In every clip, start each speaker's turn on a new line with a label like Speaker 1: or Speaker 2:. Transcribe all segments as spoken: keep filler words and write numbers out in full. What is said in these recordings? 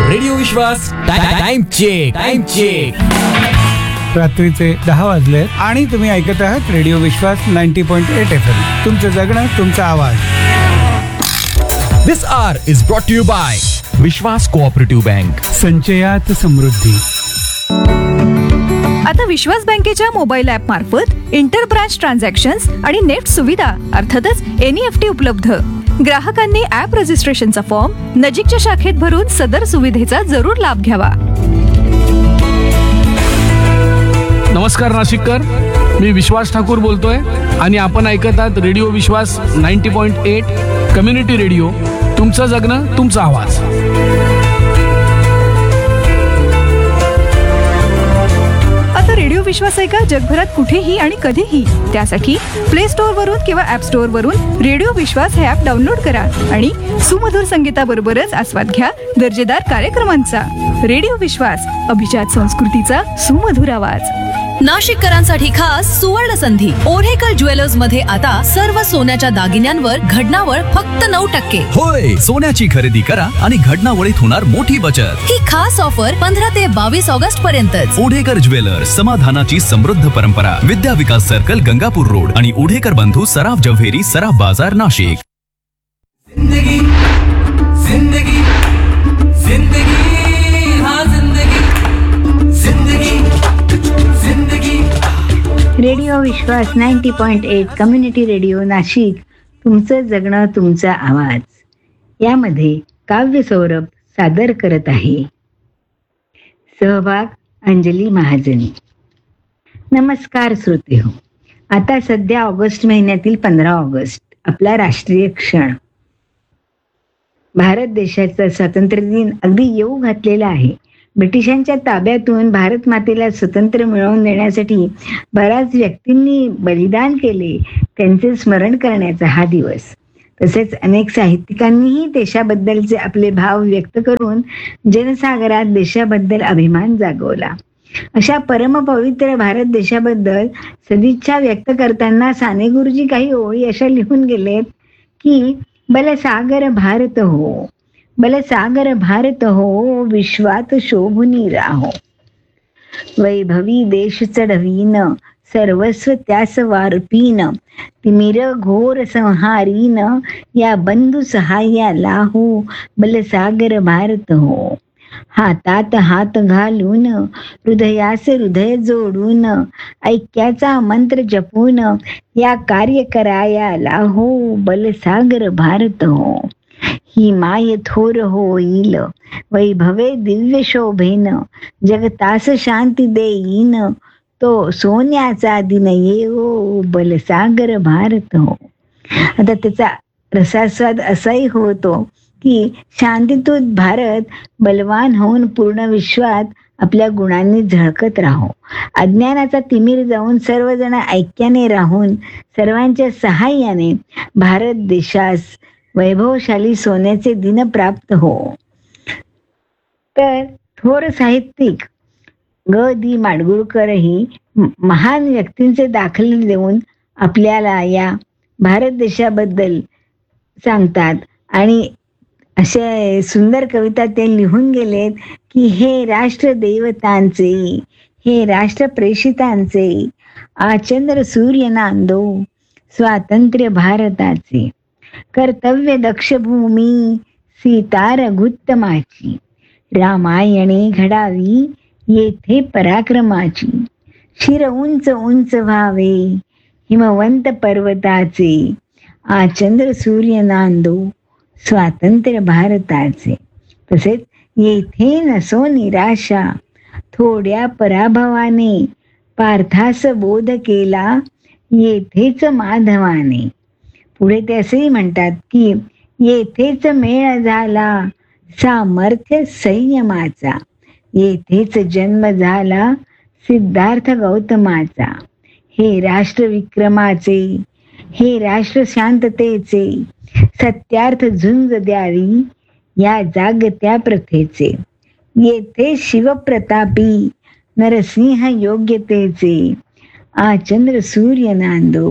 Speaker 1: Radio विश्वास time check time check.
Speaker 2: रात्रीचे दहा वाजले आणि तुम्ही ऐकत आहात रेडिओ विश्वास नव्वद पॉईंट आठ एफ एम. तुमचं जगणं तुमचा आवाज.
Speaker 1: दिस R is brought to you bye Vishwas cooperative bank.
Speaker 2: संचयात समृद्धी.
Speaker 3: आता विश्वास बँकेच्या मोबाईल ऍप मार्फत इंटर ब्रांच ट्रान्झॅक्शन्स आणि नेट सुविधा अर्थातच एनईएफटी उपलब्ध. ग्राहकांनी ऍप रजिस्ट्रेशनचा फॉर्म नजीकच्या शाखेत भरून सदर सुविधेचा जरूर लाभ घ्यावा.
Speaker 4: नमस्कार नाशिककर, मी विश्वास ठाकूर बोलतोय आणि आपण ऐकत आहात रेडिओ विश्वास नव्वद पॉईंट आठ कम्युनिटी रेडिओ. तुमचं जगणं तुमचा आवाज.
Speaker 3: आता रेडिओ विश्वास ऐका जगभरात कुठेही आणि कधीही. त्यासाठी प्ले स्टोअर वरून किंवा ऍप स्टोअर वरून रेडिओ विश्वास हे ऍप डाउनलोड करा आणि सुमधुर संगीताबरोबरच आस्वाद घ्या दर्जेदार कार्यक्रमांचा. रेडिओ विश्वास, अभिजात संस्कृतीचा सुमधुर आवाज.
Speaker 5: नाशिककरांसाठी खास सुवर्ण संधी. ओढेकर ज्वेलर्स मध्ये आता सर्व सोन्याच्या दागिन्यांवर घडणावळ फक्त नऊ टक्के.
Speaker 6: होय, सोन्याची खरेदी करा आणि घडणावळीत होणार मोठी बचत.
Speaker 5: ही खास ऑफर पंधरा ते बावीस ऑगस्ट पर्यंतच.
Speaker 6: ओढेकर ज्वेलर्स, समाधानाची समृद्ध परंपरा. विद्या विकास सर्कल, गंगापूर रोड आणि ओढेकर बंधू सराफ जव्हेरी, सराफ बाजार, नाशिक.
Speaker 7: जिंदगी जिंदगी जिंदगी हाँ जिंदगी जिंदगी जिंदगी.
Speaker 8: रेडिओ विश्वास नव्वद पॉईंट आठ कम्युनिटी रेडिओ नाशिक. तुमचं जगणं तुमचा आवाज. यामध्ये काव्य सौरभ सादर करत आहे. सहभाग अंजली महाजनी. नमस्कार श्रोते हो. आता सध्या ऑगस्ट महिन्यातील पंधरा ऑगस्ट आपला राष्ट्रीय क्षण. भारत देशाचा स्वातंत्र्य दिन अगदी येऊ घातलेला आहे. ब्रिटिशांच्या ताब्यातून भारत मातेला स्वतंत्र मिळवून देण्यासाठी बऱ्याच व्यक्तींनी बलिदान केले, त्यांचे स्मरण करण्याचा हा दिवस. तसेच अनेक साहित्यिकांनीही देशाबद्दलचे आपले भाव व्यक्त करून जनसागरात देशाबद्दल अभिमान जागवला. अशा परमपवित्र भारत देशाबद्दल सदिच्छा व्यक्त करताना साने गुरुजी काही ओळी अशा लिहून गेलेत की, बलसागर भारत हो, बलसागर भारत हो, विश्वात शोभुनी राहो. वैभवी देश चढवीन, सर्वस्व त्यास वार्पीन, तिमिर घोर संहारीन, या बंधू सहाय्याला हो, बलसागर भारत हो. हातात हात घालून, हृदयास हृदय जोडून, ऐक्याचा मंत्र जपून, या कार्य करायाला हो, बलसागर भारत हो. ही माय थोर होईल, वैभवे दिव्य शोभेन, जगतास शांती देईन, तो सोन्याचा दिन येवो, बलसागर भारत हो. आता त्याचा रसास्वाद असाही होतो की शांतीतूत भारत बलवान होऊन पूर्ण विश्वात आपल्या गुणांनी झळकत राहो. अज्ञानाचा तिमिर जाऊन सर्वजण ऐक्याने राहून सर्वांच्या सहाय्याने भारत देशास वैभवशाली सोन्याचे दिन प्राप्त हो. तर थोर साहित्यिक ग दी माडगुळकरही महान व्यक्तींचे दाखले देऊन आपल्याला या भारत देशाबद्दल सांगतात आणि असे सुंदर कविता ते लिहून गेलेत की, हे राष्ट्र देवतांचे, हे राष्ट्र प्रेषितांचे, आचंद्र सूर्य नांदो स्वातंत्र्य भारताचे. कर्तव्य दक्ष भूमी सीता रघुत्तमाची, रामायणे घडावी येथे पराक्रमाची. शिर उंच उंच व्हावे हिमवंत पर्वताचे, आचंद्र सूर्य नांदो स्वातंत्र्य भारताचे. तसेच येथे नसो निराशा, थोड्या पराभवाने, पार्थास बोध केला येथेच माधवाने. पुढे ते असेही म्हणतात की, येथेच मेळ झाला सामर्थ्य संयमाचा, येथेच जन्म झाला सिद्धार्थ गौतमाचा. हे राष्ट्र विक्रमाचे, हे राष्ट्र शांततेचे, सत्यार्थ झुंज द्यावी या जागत्या प्रथेचे. येथे शिवप्रतापी नरसिंह योग्यतेचे, आचंद्र सूर्य नांदो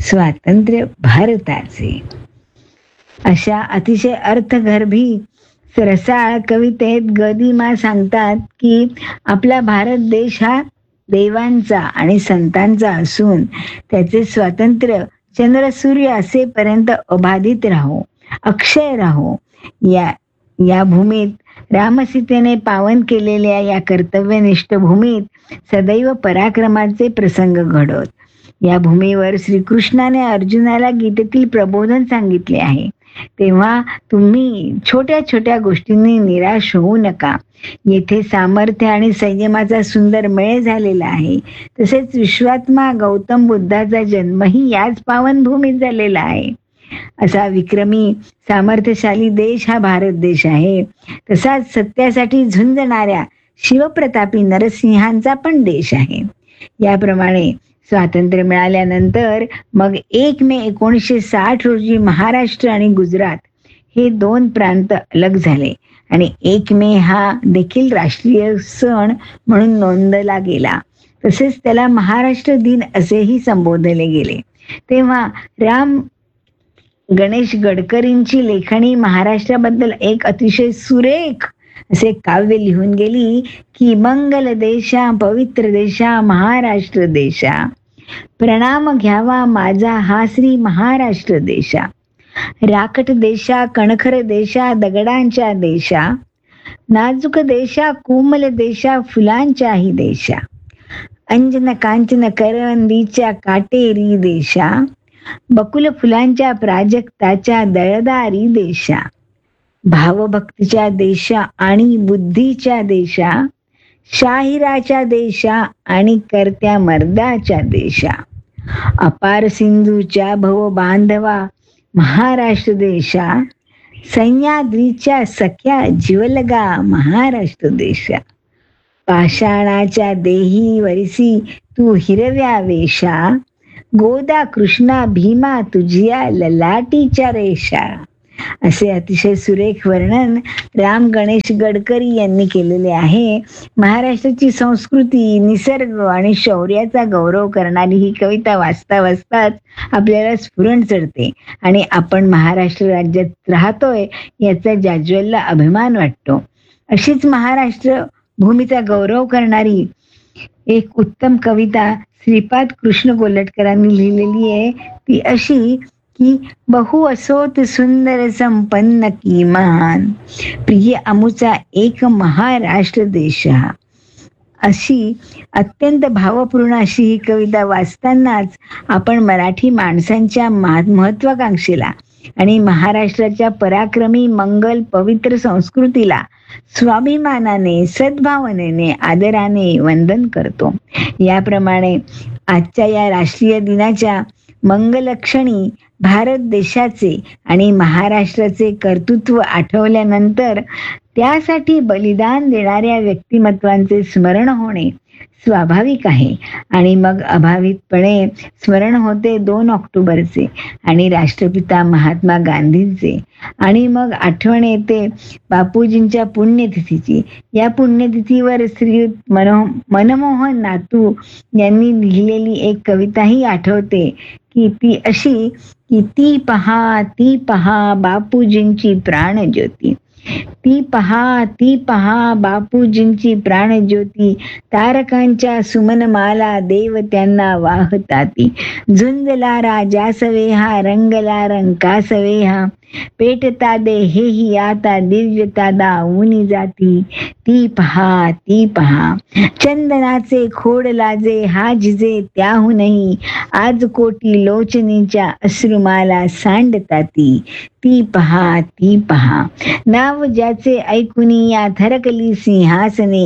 Speaker 8: स्वातंत्र्य भारताचे. अशा अतिशय अर्थगर्भी रसाळ कवितेत गदिमा सांगतात की आपला भारत देश हा देवांचा आणि संतांचा असून त्याचे स्वातंत्र्य चंद्र सूर्य असेपर्यंत अबाधित राहो, अक्षय राहो. या या भूमीत रामसीतेने पावन केलेल्या या कर्तव्यनिष्ठ भूमीत सदैव पराक्रमाचे प्रसंग घडत. या भूमीवर श्रीकृष्णाने अर्जुनाला गीतेतील प्रबोधन सांगितले आहे. तेव्हा तुम्ही छोट्या छोट्या गोष्टींनी निराश होऊ नका. येथे सामर्थ्य आणि संयमाचा सुंदर मेळ झालेला आहे. तसेच विश्वात्मा गौतम बुद्धाचा जन्मही याच पावनभूमीत झालेला आहे. असा विक्रमी सामर्थ्यशाली देश हा भारत देश आहे. तसाच सत्यासाठी झुंजणाऱ्या शिवप्रतापी नरसिंहांचा पण देश आहे. याप्रमाणे स्वातंत्र्य मिळाल्यानंतर मग एक मे एकोणीसशे साठ रोजी महाराष्ट्र आणि गुजरात हे दोन प्रांत अलग झाले आणि एक मे हा देखील राष्ट्रीय सण म्हणून नोंदला गेला. तसेच त्याला महाराष्ट्र दिन असेही संबोधले गेले. तेव्हा राम गणेश गडकरींची लेखणी महाराष्ट्राबद्दल एक अतिशय सुरेख असे काव्य लिहून गेली की मंगल देशा पवित्र देशा महाराष्ट्र देशा, प्रणाम घ्यावा माझा हा श्री महाराष्ट्र देशा. राकट देशा कणखर देशा दगडांच्या देशा, नाजूक देशा कोमल देशा फुलांच्याही देशा, अंजन कांचन करवंदीच्या काटेरी देशा, बकुल फुलांच्या प्राजक्ताच्या दळदारी देशा, भावभक्तीच्या देशा आणि बुद्धीच्या देशा, शाहिराच्या देशा आणि करत्या मर्दाच्या देशा, अपार सिंधूच्या भव बांधवा महाराष्ट्र देशा, सह्याद्रीच्या सख्या जिवलगा महाराष्ट्र देशा, पाषाणाच्या देही वरिसी तू हिरव्या वेशा, गोदा कृष्णा भीमा तुझिया ललाटीच्या रेषा. असे अतिशय सुरेख वर्णन राम गणेश गडकरी यांनी केलेले आहे. महाराष्ट्राची संस्कृती, निसर्ग आणि शौर्याचा गौरव करणारी ही कविता वाचता वाचताच आपल्याला स्फुरण चढते आणि आपण महाराष्ट्र राज्यात राहतोय याचा जाज्वल्य अभिमान वाटतो. अशीच महाराष्ट्र भूमीचा गौरव करणारी एक उत्तम कविता श्रीपाद कृष्ण गोलटकरांनी लिहिलेली आहे. ती अशी की बहु असोत सुंदर संपन्न किमान, प्रिय अमुचा एक महाराष्ट्र देश. अशी अत्यंत भावपूर्ण अशी ही कविता वाचतानाच आपण मराठी माणसांच्या महत्वाकांक्षेला आणि महाराष्ट्राच्या पराक्रमी मंगल पवित्र संस्कृतीला स्वाभिमानाने सद्भावनेने आदराने वंदन करतो. याप्रमाणे आजच्या या राष्ट्रीय दिनाच्या मंगलक्षणी भारत देशाचे आणि महाराष्ट्राचे कर्तृत्व आठवल्यानंतर त्यासाठी बलिदान देणाऱ्या व्यक्तिमत्वांचे स्मरण होणे स्वाभाविक आहे. आणि मग अभावितपणे स्मरण होते दोन ऑक्टोबरचे आणि राष्ट्रपिता महात्मा गांधींचे. आणि मग आठवण येते बापूजींच्या पुण्यतिथीची. या पुण्यतिथीवर श्री मनो मनमोहन नातू यांनी लिहिलेली एक कविताही आठवते की ती अशी की ती पहा ती पहा बापूजींची प्राणज्योती, ती पहा ती पहा बापूजींची प्राणज्योती, तारकांच्या सुमनमाला देव त्यांना वाहताती, झुंजला राजा सवेहा रंगला रंका सवेहा, पेटता दे हेही आता दिव्यता दावून जाती, ती पहा ती पहा चंदनाचे खोड लाजे हा जिजे त्याहूनही आज कोटी लोचनीच्या अश्रुमाला सांडताती, ती पहा ती पहा नाव ज्याचे ऐकुनी या थरकली सिंहासने,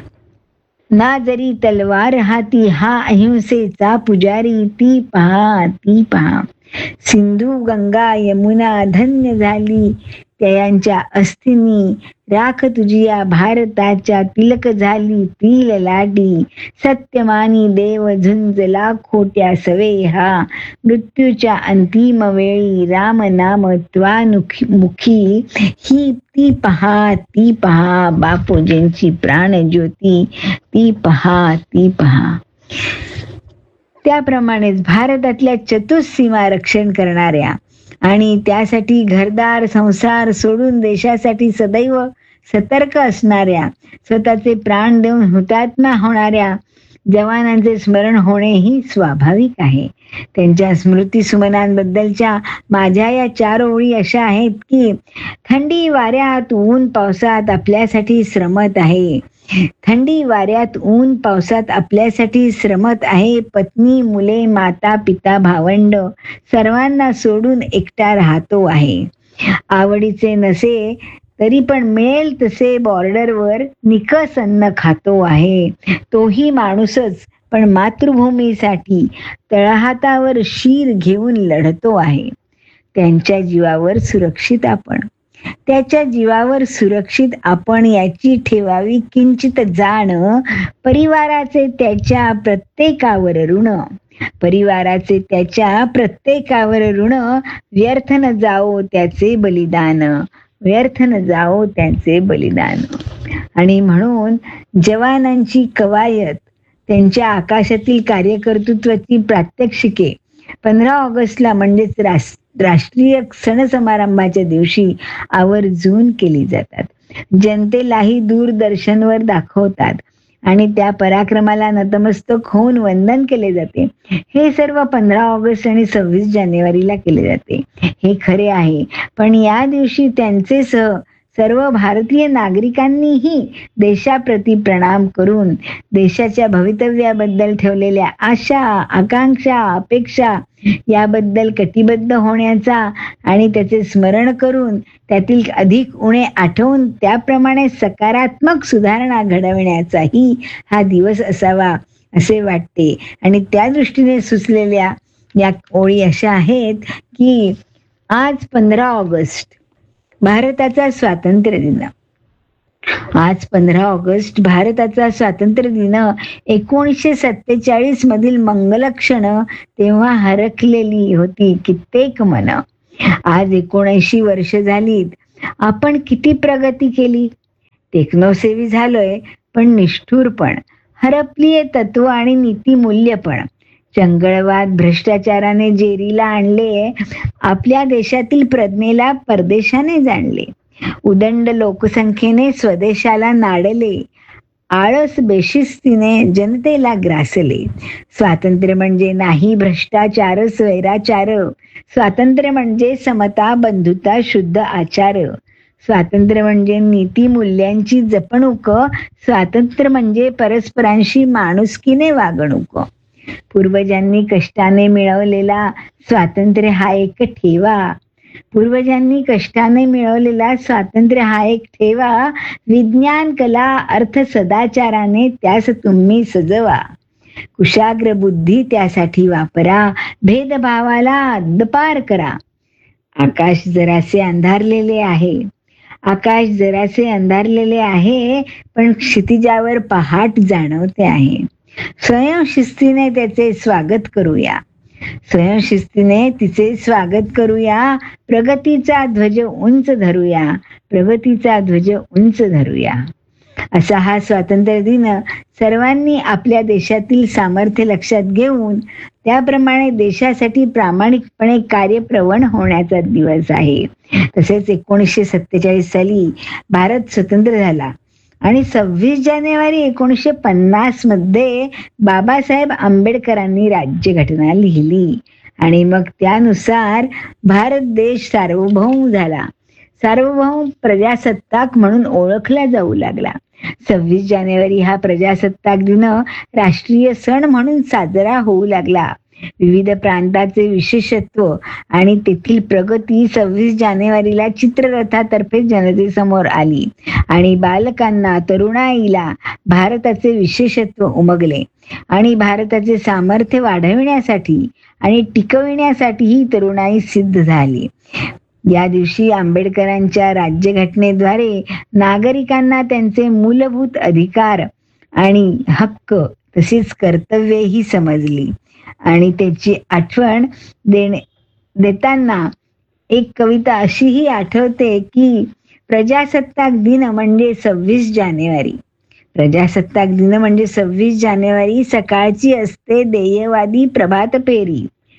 Speaker 8: ना जरी तलवार हाती हा अहिंसेचा पुजारी, ती पहा ती पहा सिंधू गंगा यमुना धन्य झाली त्यांच्या अस्थिनी, राख तुझी या भारताच्या तिलक झाली ती ललाटी, सत्यमानी देव झुंजला खोट्या सवेहा, मृत्यूच्या अंतिम वेळी राम नाम त्वामुखी, ही ती पहा ती पहा बापूजींची प्राणज्योती, ती पहा ती पहा. त्याप्रमाणेच भारतातल्या चतुसीमा रक्षण करणाऱ्या आणि त्यासाठी घरदार संसार सोडून देशासाठी सदैव सतर्क असणाऱ्या, स्वतःचे प्राण देऊन हुतात्मा होणाऱ्या जवानांचे स्मरण होणे ही स्वाभाविक आहे. त्यांच्या स्मृती सुमनांबद्दलच्या माझ्या या चार ओळी अशा आहेत की, थंडी वाऱ्यात ऊन पावसात आपल्यासाठी श्रमत आहे. थंडी वाऱ्यात ऊन पावसात आपल्यासाठी श्रमत आहे. पत्नी, मुले, माता, पिता, भावंड सर्वांना सोडून एकटा राहतो आहे. आवडीचे नसे तरी पण मिळेल तसे बॉर्डरवर निकस अन्न खातो आहे. तोही माणूसच, पण मातृभूमीसाठी तळहातावर शीर घेऊन लढतो आहे. त्यांच्या जीवावर सुरक्षित आपण त्याच्या जीवावर सुरक्षित आपण याची ठेवावी किंचित जाण. परिवाराचे त्याच्या प्रत्येकावर ऋण परिवाराचे त्याच्या प्रत्येकावर ऋण व्यर्थ न जाओ त्याचे बलिदान व्यर्थ न जाओ त्यांचे बलिदान. आणि म्हणून जवानांची कवायत, त्यांच्या आकाशातील कार्यकर्तृत्वाची प्रात्यक्षिके पंधरा ऑगस्टला म्हणजेच राष्ट्रीय सण समारंभाच्या दिवशी आवर्जून केली जातात. जनतेलाही दूरदर्शनवर दाखवतात आणि त्या पराक्रमाला नतमस्तक होऊन वंदन केले जाते. हे सर्व पंधरा ऑगस्ट आणि सव्वीस जानेवारीला केले जाते, हे खरे आहे. पण या दिवशी त्यांचे सह सर्व भारतीय नागरिकांनीही देशाप्रती प्रणाम करून देशाच्या भवितव्याबद्दल ठेवलेल्या आशा, आकांक्षा, अपेक्षा याबद्दल कटिबद्ध होण्याचा आणि त्याचे स्मरण करून त्यातील अधिक उणे आठवून त्याप्रमाणे सकारात्मक सुधारणा घडविण्याचाही हा दिवस असावा असे वाटते. आणि त्या दृष्टीने सुचलेल्या या ओळी अशा आहेत की, आज पंधरा ऑगस्ट भारताचा स्वातंत्र्य दिन. आज पंधरा ऑगस्ट भारताचा स्वातंत्र्य दिन. एकोणीसशे सत्तेचाळीस मधील मंगलक्षण तेव्हा हरखलेली होती कित्येक मन. आज एकोणऐंशी वर्ष झालीत. आपण किती प्रगती केली. टेक्नोसेवी झालोय, पण निष्ठुर पण, हरपलीये तत्व आणि नीतिमूल्य पण. चंगळवाद भ्रष्टाचाराने जेरीला आणले. आपल्या देशातील प्रज्ञेला परदेशाने जाणले. उदंड लोकसंख्येने स्वदेशाला नाडले. आळस बेशिस्तीने जनतेला ग्रासले. स्वातंत्र्य म्हणजे नाही भ्रष्टाचार स्वैराचार. स्वातंत्र्य म्हणजे समता, बंधुता, शुद्ध आचार. स्वातंत्र्य म्हणजे नीतिमूल्यांची जपणूक. स्वातंत्र्य म्हणजे परस्परांशी माणुसकीने वागणूक. पूर्वजांनी कष्टाने मिळवलेला स्वातंत्र्य हा एक ठेवा. पूर्वजांनी कष्टाने मिळवलेला स्वातंत्र्य हा एक ठेवा. विज्ञान, कला, अर्थ, सदाचाराने त्यास तुम्ही सजवा. कुशाग्र बुद्धी त्यासाठी वापरा. भेदभावाला हद्दपार करा. आकाश जरासे अंधारलेले आहे. आकाश जरासे अंधारलेले आहे, पण क्षितिजावर पहाट जाणवते आहे. स्वयंशिस्तीने त्याचे स्वागत करूया. स्वयंशिस्तीने तिचे स्वागत करूया. प्रगतीचा ध्वज उंच धरूया. प्रगतीचा ध्वज उंच धरूया. असा हा स्वातंत्र्य दिन सर्वांनी आपल्या देशातील सामर्थ्य लक्षात घेऊन त्याप्रमाणे देशासाठी प्रामाणिकपणे कार्यप्रवण होण्याचा दिवस आहे. तसेच एकोणीसशे सत्तेचाळीस साली भारत स्वतंत्र झाला आणि सव्वीस जानेवारी एकोणीसशे पन्नास मध्ये बाबासाहेब आंबेडकरांनी राज्यघटना लिहिली आणि मग त्यानुसार भारत देश सार्वभौम झाला. सार्वभौम प्रजासत्ताक म्हणून ओळखला जाऊ लागला. सव्वीस जानेवारी हा प्रजासत्ताक दिन राष्ट्रीय सण म्हणून साजरा होऊ लागला. विविध प्रांताचे विशेषत्व आणि तेथील प्रगती सव्वीस जानेवारीला चित्ररथातर्फे जनतेसमोर आली आणि बालकांना, तरुणाईला भारताचे विशेषत्व उमगले आणि भारताचे सामर्थ्य वाढविण्यासाठी आणि टिकविण्यासाठी ही तरुणाई सिद्ध झाली. या दिवशी आंबेडकरांच्या राज्यघटनेद्वारे नागरिकांना त्यांचे मूलभूत अधिकार आणि हक्क तसेच कर्तव्येही समजली आणि त्याची आठवण देणे देताना एक कविता अशीही आठवते की, प्रजासत्ताक दिन म्हणजे सव्वीस जानेवारी. प्रजासत्ताक दिन म्हणजे सव्वीस जानेवारी. सकाळची असते देयवादी प्रभात फेरी.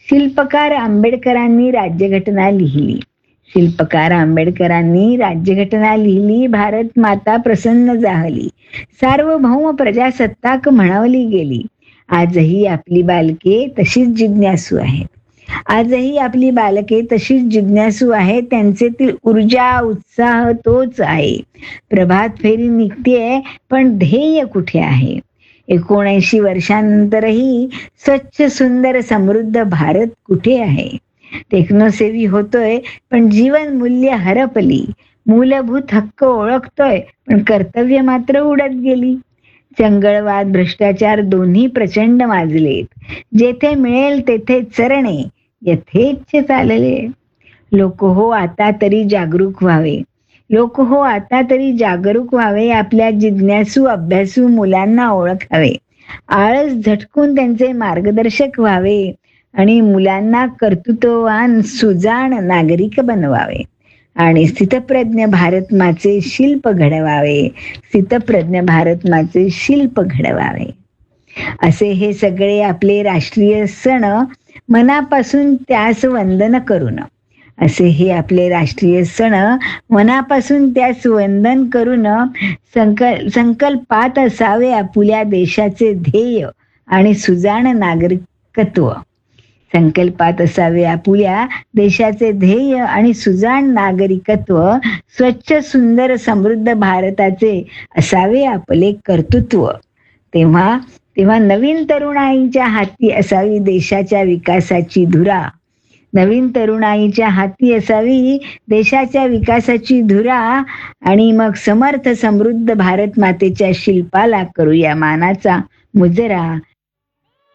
Speaker 8: शिल्पकार आंबेडकरांनी राज्यघटना लिहिली. शिल्पकार आंबेडकरांनी राज्यघटना लिहिली. भारत माता प्रसन्न जाहली. सार्वभौम प्रजासत्ताक म्हणवली गेली. आजही आपली बालके तशीच जिज्ञासू आहेत. आजही आपली बालके तशीच जिज्ञासू आहेत. त्यांचेतील ऊर्जा उत्साह तोच आहे. प्रभात फेरी निघतेय, पण ध्येय कुठे आहे? एकोणऐंशी वर्षांनंतरही स्वच्छ सुंदर समृद्ध भारत कुठे आहे? टेक्नोसेवी होतोय, पण जीवन मूल्य हरपली. मूलभूत हक्क ओळखतोय, पण कर्तव्य मात्र उडत गेली. चंगळवाद भ्रष्टाचार दोन्ही प्रचंड माजलेत. जेथे मिळेल तेथे चरणे यथेच्छ चालले. लोक हो आता तरी जागरूक व्हावे. लोक हो आता तरी जागरूक व्हावे. आपल्या जिज्ञासू अभ्यासू मुलांना ओळखावे. आळस झटकून त्यांचे मार्गदर्शक व्हावे आणि मुलांना कर्तृत्ववान सुजाण नागरिक बनवावे आणि स्थितप्रज्ञ भारतमाचे शिल्प घडवावे. स्थितप्रज्ञ भारतमाचे शिल्प घडवावे. असे हे सगळे आपले राष्ट्रीय सण मनापासून त्यास वंदन करून असे हे आपले राष्ट्रीय सण मनापासून त्यास वंदन करून संकल्प संकल्पात असावे आपुल्या देशाचे ध्येय आणि सुजाण नागरिकत्व. संकल्पात असावे आपुल्या देशाचे ध्येय आणि सुजाण नागरिकत्व. स्वच्छ सुंदर समृद्ध भारताचे असावे आपले कर्तृत्व. तेव्हा तेव्हा नवीन तरुणाईच्या हाती असावी देशाच्या विकासाची धुरा. नवीन तरुणाईच्या हाती असावी देशाच्या विकासाची धुरा. आणि मग समर्थ समृद्ध भारत मातेच्या शिल्पाला करूया मानाचा मुजरा.